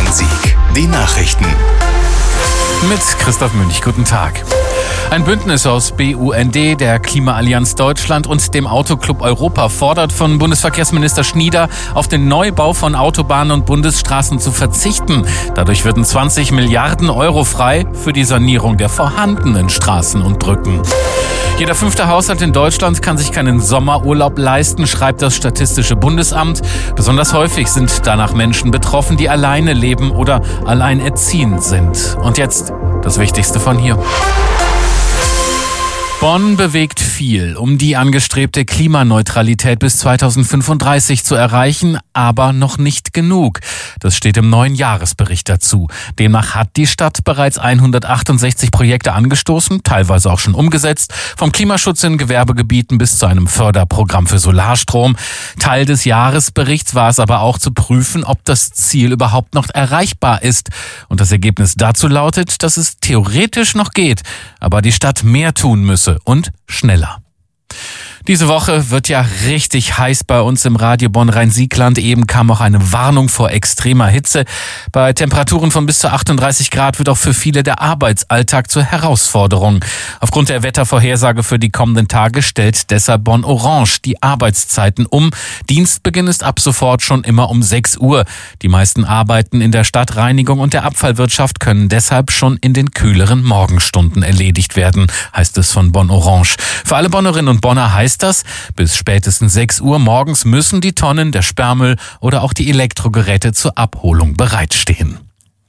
Bonn-Rhein-Sieg. Die Nachrichten. Mit Christoph Münch. Guten Tag. Ein Bündnis aus BUND, der Klimaallianz Deutschland und dem Autoclub Europa fordert von Bundesverkehrsminister Schnieder, auf den Neubau von Autobahnen und Bundesstraßen zu verzichten. Dadurch würden 20 Milliarden Euro frei für die Sanierung der vorhandenen Straßen und Brücken. Jeder 5. Haushalt in Deutschland kann sich keinen Sommerurlaub leisten, schreibt das Statistische Bundesamt. Besonders häufig sind danach Menschen betroffen, die alleine leben oder alleinerziehend sind. Und jetzt das Wichtigste von hier. Bonn bewegt viel, um die angestrebte Klimaneutralität bis 2035 zu erreichen, aber noch nicht genug. Das steht im neuen Jahresbericht dazu. Demnach hat die Stadt bereits 168 Projekte angestoßen, teilweise auch schon umgesetzt, vom Klimaschutz in Gewerbegebieten bis zu einem Förderprogramm für Solarstrom. Teil des Jahresberichts war es aber auch zu prüfen, ob das Ziel überhaupt noch erreichbar ist. Und das Ergebnis dazu lautet, dass es theoretisch noch geht, aber die Stadt mehr tun müsse. Und schneller. Diese Woche wird ja richtig heiß bei uns im Radio Bonn-Rhein-Sieg-Land. Eben kam auch eine Warnung vor extremer Hitze. Bei Temperaturen von bis zu 38 Grad wird auch für viele der Arbeitsalltag zur Herausforderung. Aufgrund der Wettervorhersage für die kommenden Tage stellt deshalb Bonn Orange die Arbeitszeiten um. Dienstbeginn ist ab sofort schon immer um 6 Uhr. Die meisten Arbeiten in der Stadtreinigung und der Abfallwirtschaft können deshalb schon in den kühleren Morgenstunden erledigt werden, heißt es von Bonn Orange. Für alle Bonnerinnen und Bonner heißt das, bis spätestens 6 Uhr morgens müssen die Tonnen, der Sperrmüll oder auch die Elektrogeräte zur Abholung bereitstehen.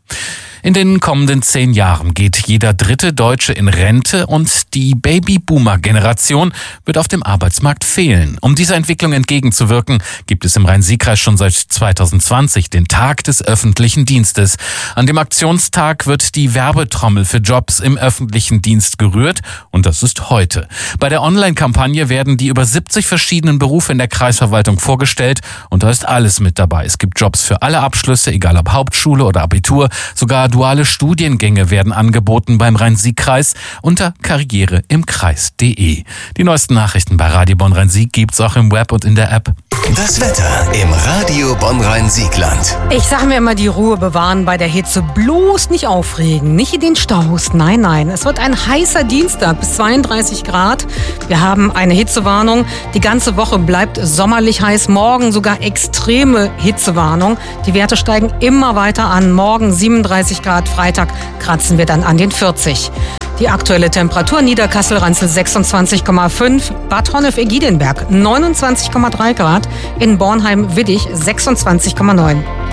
In den kommenden 10 Jahren geht jeder 3. Deutsche in Rente und die Babyboomer-Generation wird auf dem Arbeitsmarkt fehlen. Um dieser Entwicklung entgegenzuwirken, gibt es im Rhein-Sieg-Kreis schon seit 2020 den Tag des öffentlichen Dienstes. An dem Aktionstag wird die Werbetrommel für Jobs im öffentlichen Dienst gerührt und das ist heute. Bei der Online-Kampagne werden die über 70 verschiedenen Berufe in der Kreisverwaltung vorgestellt und da ist alles mit dabei. Es gibt Jobs für alle Abschlüsse, egal ob Hauptschule oder Abitur, sogar duale Studiengänge werden angeboten beim Rhein-Sieg-Kreis unter karriereimkreis.de. Die neuesten Nachrichten bei Radio Bonn-Rhein-Sieg gibt's auch im Web und in der App. Das Wetter im Radio Bonn-Rhein-Sieg-Land. Ich sage mir immer, die Ruhe bewahren bei der Hitze. Bloß nicht aufregen, nicht in den Staus. Nein, nein. Es wird ein heißer Dienstag bis 32 Grad. Wir haben eine Hitzewarnung. Die ganze Woche bleibt sommerlich heiß. Morgen sogar extreme Hitzewarnung. Die Werte steigen immer weiter an. Morgen 37 Grad, Freitag kratzen wir dann an den 40. Die aktuelle Temperatur Niederkassel-Ranzel 26,5, Bad Honnef-Egidinberg 29,3 Grad, in Bornheim-Widdig 26,9.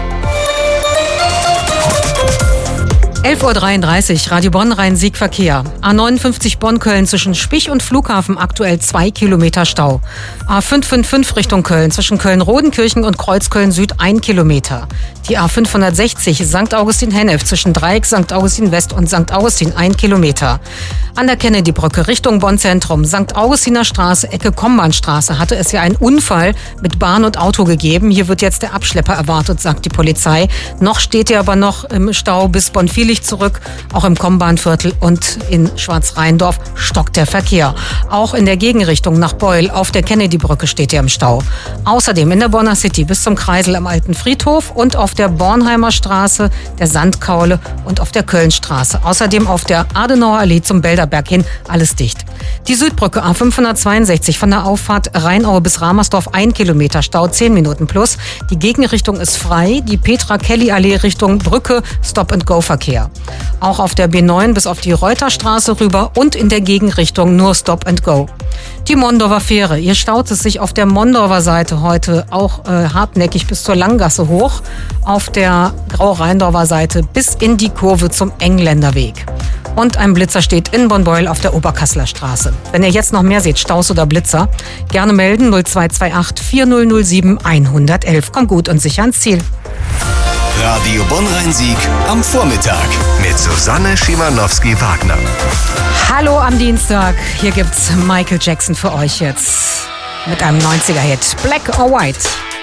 11.33 Uhr, Radio Bonn-Rhein-Sieg Verkehr. A59 Bonn-Köln zwischen Spich und Flughafen aktuell 2 Kilometer Stau. A555 Richtung Köln zwischen Köln-Rodenkirchen und Kreuzköln-Süd 1 Kilometer. Die A560 St. Augustin-Hennef zwischen Dreieck St. Augustin West und St. Augustin 1 Kilometer. An der Kennedy-Brücke Richtung Bonn-Zentrum, St. Augustiner Straße, Ecke Kombahnstraße, hatte es ja einen Unfall mit Bahn und Auto gegeben. Hier wird jetzt der Abschlepper erwartet, sagt die Polizei. Noch steht er aber noch im Stau bis Bonn-Viehlich zurück. Auch im Kombahnviertel und in Schwarzrheindorf stockt der Verkehr. Auch in der Gegenrichtung nach Beul auf der Kennedy-Brücke steht er im Stau. Außerdem in der Bonner City bis zum Kreisel am Alten Friedhof und auf der Bornheimer Straße, der Sandkaule und auf der Kölnstraße. Außerdem auf der Adenauer Allee zum Belderberg hin alles dicht. Die Südbrücke A562 von der Auffahrt Rheinaue bis Ramersdorf 1 Kilometer Stau, 10 Minuten plus. Die Gegenrichtung ist frei. Die Petra-Kelly-Allee Richtung Brücke Stop-and-Go-Verkehr. Auch auf der B9 bis auf die Reuterstraße rüber und in der Gegenrichtung nur Stop-and-Go. Die Mondorfer Fähre. Hier staut es sich auf der Mondorfer Seite heute auch hartnäckig bis zur Langgasse hoch. Auf der Grau-Rheindorfer Seite bis in die Kurve zum Engländerweg. Und ein Blitzer steht in Bonn-Beul auf der Oberkasseler Straße. Wenn ihr jetzt noch mehr seht, Staus oder Blitzer, gerne melden 0228 4007 111. Kommt gut und sicher ans Ziel. Radio Bonn-Rhein-Sieg am Vormittag mit Susanne Schimanowski-Wagner. Hallo am Dienstag. Hier gibt's Michael Jackson für euch jetzt mit einem 90er-Hit. Black or White.